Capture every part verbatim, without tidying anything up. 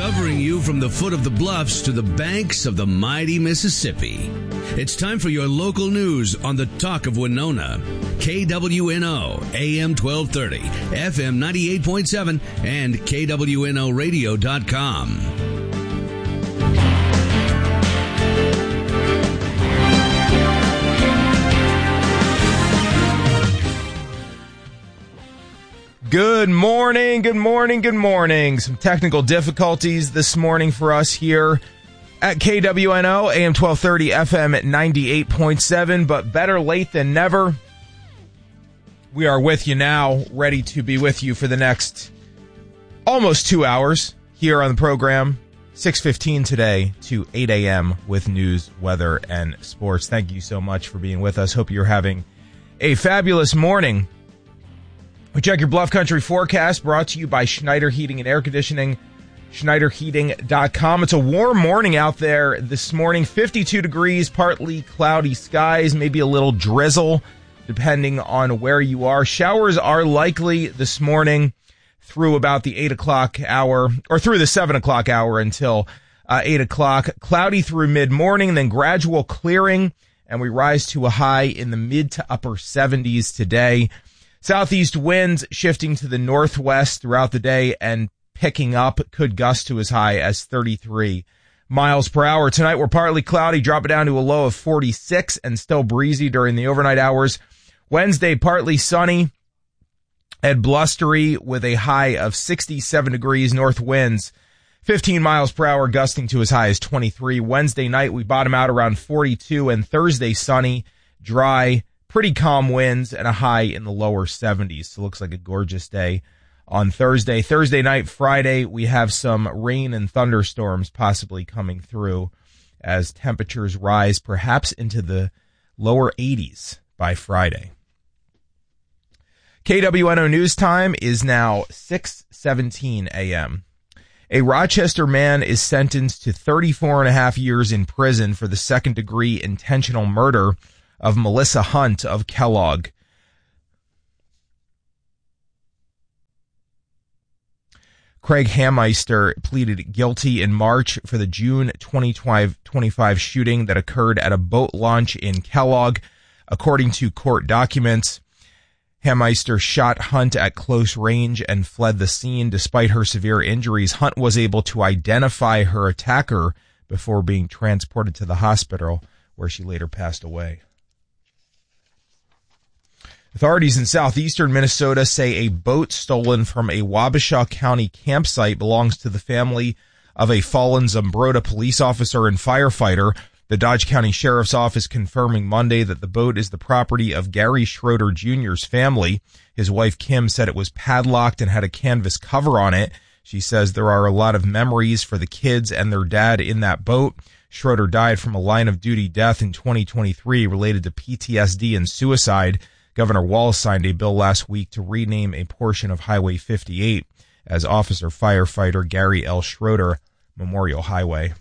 covering you from the foot of the bluffs to the banks of the mighty Mississippi. It's time for your local news on the Talk of Winona. K W N O, A M twelve thirty, F M ninety-eight point seven, and K W N O radio dot com. Good morning, good morning, good morning. Some technical difficulties this morning for us here at K W N O, A M twelve thirty, F M at ninety-eight point seven, but better late than never. We are with you now, ready to be with you for the next almost two hours here on the program, six fifteen today to eight a.m. with news, weather, and sports. Thank you so much for being with us. Hope you're having a fabulous morning. We check your Bluff Country forecast, brought to you by Schneider Heating and Air Conditioning, Schneider Heating dot com. It's a warm morning out there this morning, fifty-two degrees, partly cloudy skies, maybe a little drizzle, depending on where you are. Showers are likely this morning through about the eight o'clock hour, or through the seven o'clock hour until uh, eight o'clock. Cloudy through mid-morning, then gradual clearing, and we rise to a high in the mid to upper seventies today. Southeast winds shifting to the northwest throughout the day and picking up, could gust to as high as thirty-three miles per hour. Tonight we're partly cloudy, drop it down to a low of forty-six and still breezy during the overnight hours. Wednesday partly sunny and blustery with a high of sixty-seven degrees, north winds fifteen miles per hour, gusting to as high as twenty-three. Wednesday night we bottom out around forty-two, and Thursday sunny, dry, pretty calm winds, and a high in the lower seventies. So it looks like a gorgeous day on Thursday. Thursday night, Friday, we have some rain and thunderstorms possibly coming through as temperatures rise perhaps into the lower eighties by Friday. K W N O News Time is now six seventeen a.m. A Rochester man is sentenced to thirty-four and a half years in prison for the second-degree intentional murder of Melissa Hunt of Kellogg. Craig Hammeister pleaded guilty in March for the June twenty twenty-five shooting that occurred at a boat launch in Kellogg. According to court documents, Hammeister shot Hunt at close range and fled the scene. Despite her severe injuries, Hunt was able to identify her attacker before being transported to the hospital, where she later passed away. Authorities in southeastern Minnesota say a boat stolen from a Wabasha County campsite belongs to the family of a fallen Zumbrota police officer and firefighter. The Dodge County Sheriff's Office confirming Monday that the boat is the property of Gary Schroeder Junior's family. His wife Kim said it was padlocked and had a canvas cover on it. She says there are a lot of memories for the kids and their dad in that boat. Schroeder died from a line-of-duty death in twenty twenty-three related to P T S D and suicide. Governor Walz signed a bill last week to rename a portion of Highway fifty-eight as Officer Firefighter Gary L. Schroeder Memorial Highway.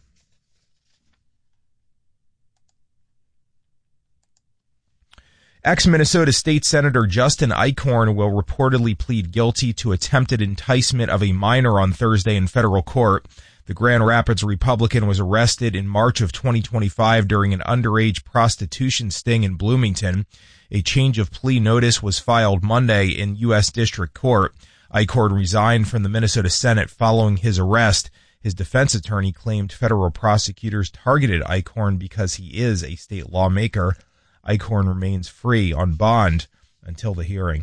Ex-Minnesota State Senator Justin Eichhorn will reportedly plead guilty to attempted enticement of a minor on Thursday in federal court. The Grand Rapids Republican was arrested in March of twenty twenty-five during an underage prostitution sting in Bloomington. A change of plea notice was filed Monday in U S District Court. Eichhorn resigned from the Minnesota Senate following his arrest. His defense attorney claimed federal prosecutors targeted Eichhorn because he is a state lawmaker. Eichhorn remains free on bond until the hearing.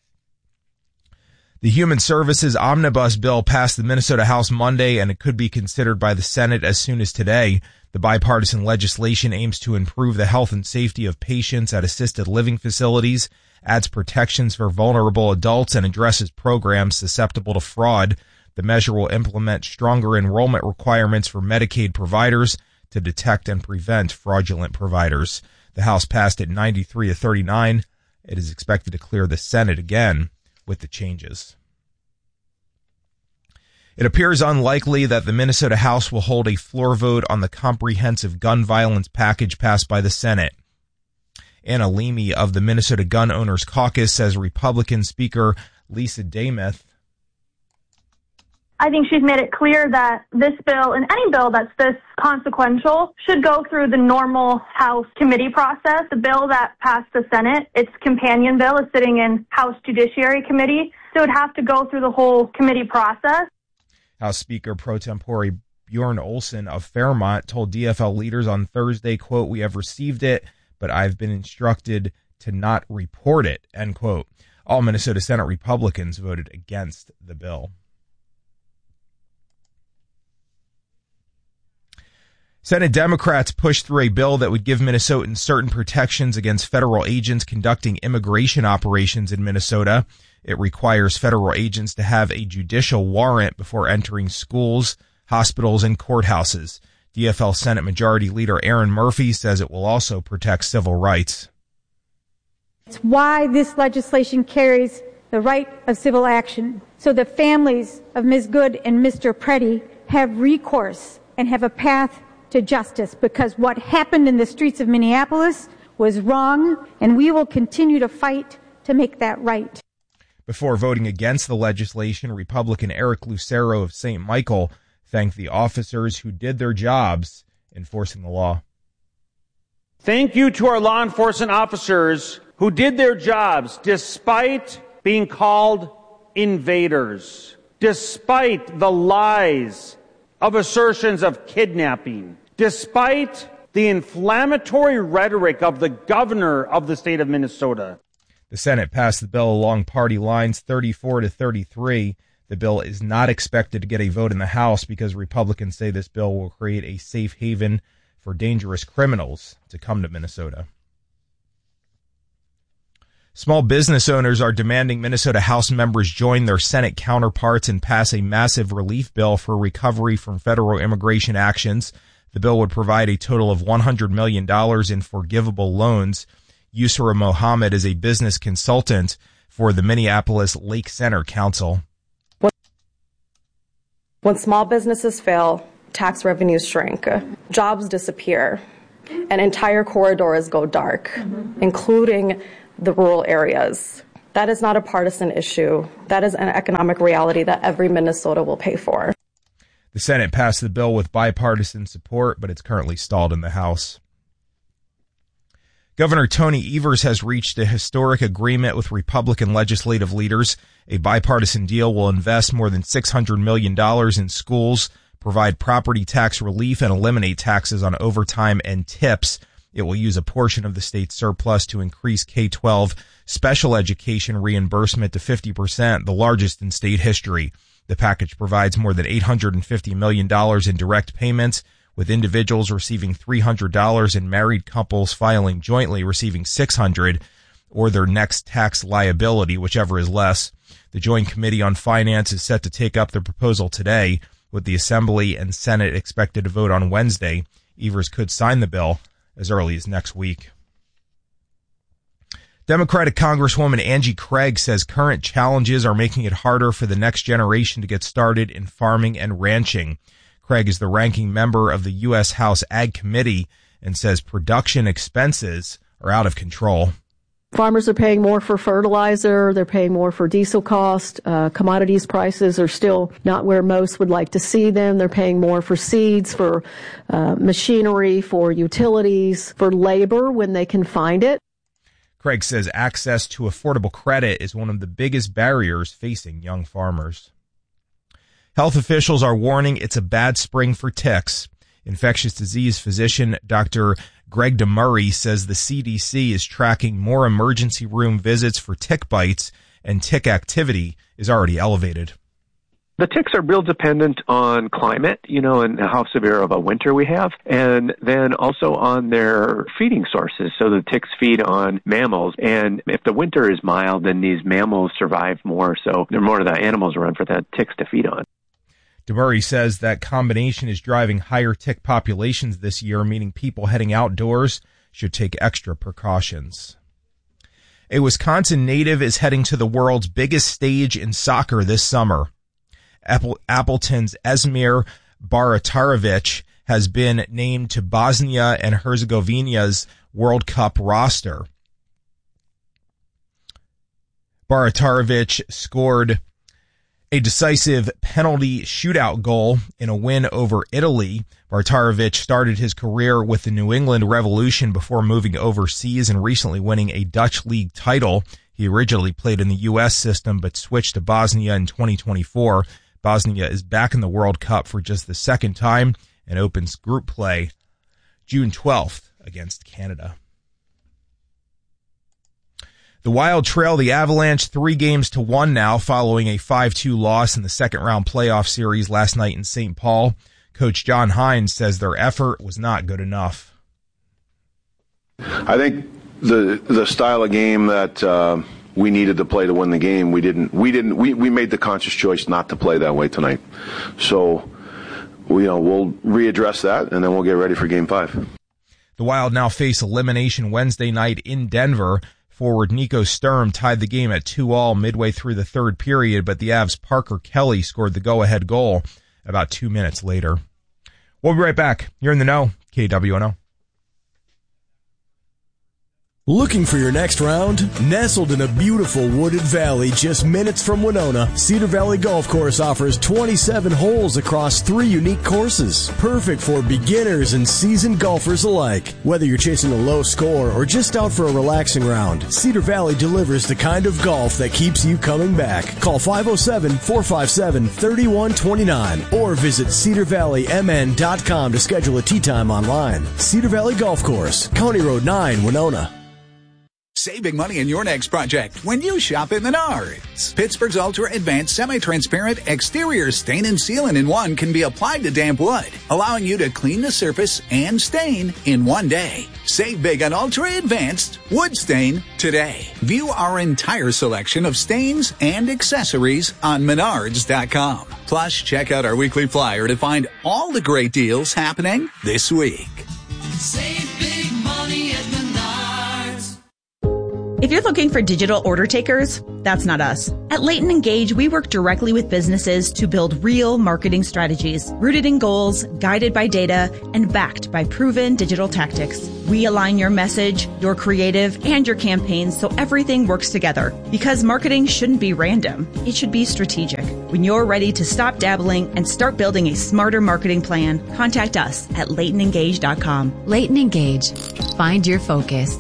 The Human Services Omnibus Bill passed the Minnesota House Monday, and it could be considered by the Senate as soon as today. The bipartisan legislation aims to improve the health and safety of patients at assisted living facilities, adds protections for vulnerable adults, and addresses programs susceptible to fraud. The measure will implement stronger enrollment requirements for Medicaid providers to detect and prevent fraudulent providers. The House passed at ninety-three to thirty-nine. It is expected to clear the Senate again with the changes. It appears unlikely that the Minnesota House will hold a floor vote on the comprehensive gun violence package passed by the Senate. Anna Leamy of the Minnesota Gun Owners Caucus says Republican Speaker Lisa Demuth I think she's made it clear that this bill and any bill that's this consequential should go through the normal House committee process. The bill that passed the Senate, its companion bill, is sitting in House Judiciary Committee, so it would have to go through the whole committee process. House Speaker pro tempore Bjorn Olson of Fairmont told D F L leaders on Thursday, quote, "We have received it, but I've been instructed to not report it," end quote. All Minnesota Senate Republicans voted against the bill. Senate Democrats pushed through a bill that would give Minnesotans certain protections against federal agents conducting immigration operations in Minnesota. It requires federal agents to have a judicial warrant before entering schools, hospitals, and courthouses. D F L Senate Majority Leader Aaron Murphy says it will also protect civil rights. It's why this legislation carries the right of civil action, so the families of Miz Good and Mister Preddy have recourse and have a path to justice, because what happened in the streets of Minneapolis was wrong, and we will continue to fight to make that right. Before voting against the legislation, Republican Eric Lucero of Saint Michael thanked the officers who did their jobs enforcing the law. Thank you to our law enforcement officers who did their jobs despite being called invaders, despite the lies of assertions of kidnapping, despite the inflammatory rhetoric of the governor of the state of Minnesota. The Senate passed the bill along party lines thirty-four to thirty-three. The bill is not expected to get a vote in the House because Republicans say this bill will create a safe haven for dangerous criminals to come to Minnesota. Small business owners are demanding Minnesota House members join their Senate counterparts and pass a massive relief bill for recovery from federal immigration actions. The bill would provide a total of one hundred million dollars in forgivable loans. Yusra Mohammed is a business consultant for the Minneapolis Lake Center Council. When small businesses fail, tax revenues shrink, jobs disappear, and entire corridors go dark, mm-hmm. including the rural areas. That is not a partisan issue. That is an economic reality that every Minnesota will pay for. The Senate passed the bill with bipartisan support, but it's currently stalled in the House. Governor Tony Evers has reached a historic agreement with Republican legislative leaders. A bipartisan deal will invest more than six hundred million dollars in schools, provide property tax relief, and eliminate taxes on overtime and tips. It will use a portion of the state's surplus to increase K twelve special education reimbursement to fifty percent, the largest in state history. The package provides more than eight hundred fifty million dollars in direct payments, with individuals receiving three hundred dollars and married couples filing jointly receiving six hundred dollars, or their next tax liability, whichever is less. The Joint Committee on Finance is set to take up the proposal today, with the Assembly and Senate expected to vote on Wednesday. Evers could sign the bill as early as next week. Democratic Congresswoman Angie Craig says current challenges are making it harder for the next generation to get started in farming and ranching. Craig is the ranking member of the U S House Ag Committee and says production expenses are out of control. Farmers are paying more for fertilizer, they're paying more for diesel cost, uh, commodities prices are still not where most would like to see them. They're paying more for seeds, for uh, machinery, for utilities, for labor when they can find it. Craig says access to affordable credit is one of the biggest barriers facing young farmers. Health officials are warning it's a bad spring for ticks. Infectious disease physician Doctor Greg DeMurray says the C D C is tracking more emergency room visits for tick bites, and tick activity is already elevated. The ticks are real dependent on climate, you know, and how severe of a winter we have, and then also on their feeding sources. So the ticks feed on mammals, and if the winter is mild, then these mammals survive more, so there are more of the animals around for the ticks to feed on. DeMurray says that combination is driving higher tick populations this year, meaning people heading outdoors should take extra precautions. A Wisconsin native is heading to the world's biggest stage in soccer this summer. Apple, Appleton's Esmir Baratarovic has been named to Bosnia and Herzegovina's World Cup roster. Baratarovic scored a decisive penalty shootout goal in a win over Italy. Bartarovic started his career with the New England Revolution before moving overseas and recently winning a Dutch league title. He originally played in the U S system but switched to Bosnia in twenty twenty-four. Bosnia is back in the World Cup for just the second time and opens group play June twelfth against Canada. The Wild trail the Avalanche three games to one now following a five two loss in the second round playoff series last night in Saint Paul. Coach John Hines says their effort was not good enough. I think the the style of game that uh, we needed to play to win the game, we didn't. We didn't. We, we made the conscious choice not to play that way tonight. So, we, you know, we'll readdress that and then we'll get ready for Game Five. The Wild now face elimination Wednesday night in Denver. Forward Nico Sturm tied the game at two all midway through the third period, but the Avs' Parker Kelly scored the go-ahead goal about two minutes later. We'll be right back. You're in the know, K W N O. Looking for your next round? Nestled in a beautiful wooded valley just minutes from Winona, Cedar Valley Golf Course offers twenty-seven holes across three unique courses. Perfect for beginners and seasoned golfers alike. Whether you're chasing a low score or just out for a relaxing round, Cedar Valley delivers the kind of golf that keeps you coming back. Call five oh seven, four five seven, three one two nine or visit cedar valley m n dot com to schedule a tee time online. Cedar Valley Golf Course, County Road nine, Winona. Save big money in your next project when you shop at Menards. Pittsburgh's Ultra Advanced Semi-Transparent Exterior Stain and Sealant in one can be applied to damp wood, allowing you to clean the surface and stain in one day. Save big on Ultra Advanced Wood Stain today. View our entire selection of stains and accessories on menards dot com. Plus, check out our weekly flyer to find all the great deals happening this week. Save big money at Menards. If you're looking for digital order takers, that's not us. At Leighton Engage, we work directly with businesses to build real marketing strategies, rooted in goals, guided by data, and backed by proven digital tactics. We align your message, your creative, and your campaigns so everything works together. Because marketing shouldn't be random. It should be strategic. When you're ready to stop dabbling and start building a smarter marketing plan, contact us at leighton engage dot com. Leighton Engage. Find your focus.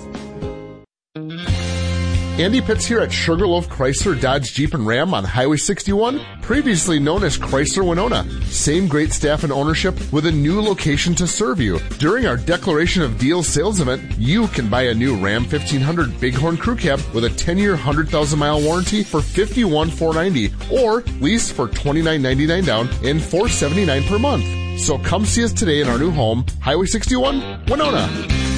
Andy Pitts here at Sugarloaf Chrysler Dodge Jeep and Ram on Highway sixty-one, previously known as Chrysler Winona. Same great staff and ownership with a new location to serve you. During our Declaration of Deals sales event, you can buy a new Ram fifteen hundred Bighorn Crew Cab with a ten-year, one hundred thousand mile warranty for fifty-one thousand four hundred ninety dollars or lease for twenty-nine ninety-nine down and four seventy-nine per month. So come see us today in our new home, Highway sixty-one, Winona.